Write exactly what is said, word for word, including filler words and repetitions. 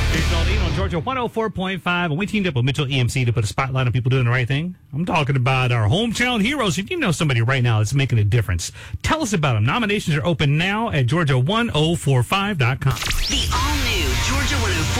It's Aldine on Georgia one oh four point five, and we teamed up with Mitchell E M C to put a spotlight on people doing the right thing. I'm talking about our hometown heroes. If you know somebody right now that's making a difference, tell us about them. Nominations are open now at Georgia one oh four five dot com. The all-new Georgia one oh four